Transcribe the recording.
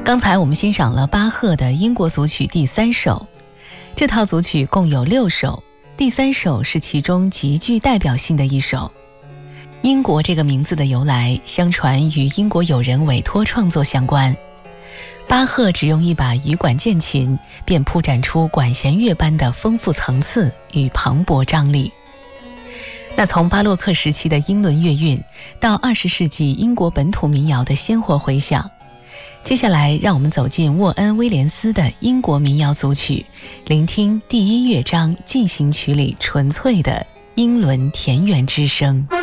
刚才我们欣赏了巴赫的英国组曲第3首，这套组曲共有6首，第3首是其中极具代表性的一首。英国这个名字的由来，相传与英国友人委托创作相关。巴赫只用一把羽管键琴，便铺展出管弦乐般的丰富层次与磅礴张力。那从巴洛克时期的英伦乐韵到20世纪英国本土民谣的鲜活回响，接下来让我们走进沃恩·威廉斯的英国民谣组曲，聆听第1乐章进行曲里纯粹的英伦田园之声。